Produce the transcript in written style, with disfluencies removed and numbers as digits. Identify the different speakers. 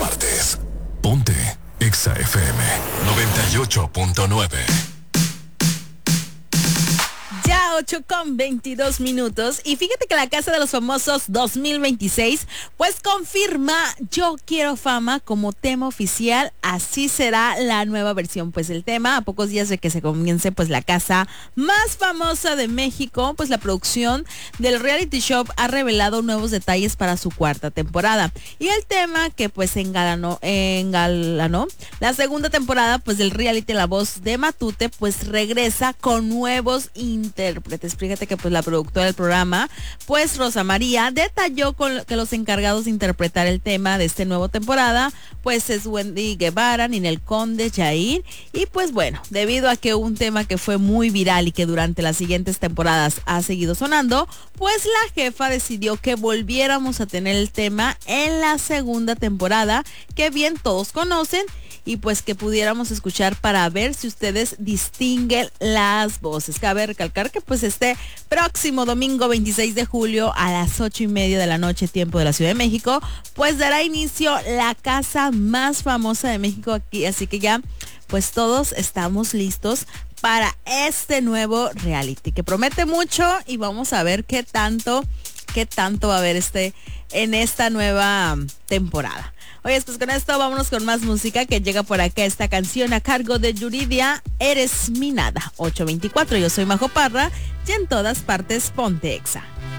Speaker 1: partes. Ponte Exa FM 98.9.
Speaker 2: Ya 8:22. Y fíjate que la Casa de los Famosos 2026 pues confirma Yo Quiero Fama como tema oficial. Así será la nueva versión pues del tema. A pocos días de que se comience pues la casa más famosa de México, pues la producción del reality show ha revelado nuevos detalles para su cuarta temporada. Y el tema que pues engalanó la segunda temporada pues del reality La Voz de Matute pues regresa con nuevos intérpretes. Fíjate que pues la productora del programa, pues Rosa María, detalló que los encargados de interpretar el tema de esta nueva temporada, pues es Wendy Guevara, Ninel Conde, Jair, y pues bueno, debido a que un tema que fue muy viral y que durante las siguientes temporadas ha seguido sonando, pues la jefa decidió que volviéramos a tener el tema en la segunda temporada, que bien todos conocen, y pues que pudiéramos escuchar para ver si ustedes distinguen las voces. Cabe recalcar que pues este próximo domingo 26 de julio a las 8:30 de la noche, tiempo de la Ciudad de México, pues dará inicio la casa más famosa de México aquí, así que ya pues todos estamos listos para este nuevo reality que promete mucho, y vamos a ver qué tanto va a haber en esta nueva temporada. Oye, pues con esto vámonos con más música que llega por acá. Esta canción a cargo de Yuridia, Eres mi nada. 8:24, yo soy Majo Parra y en todas partes ponte Exa.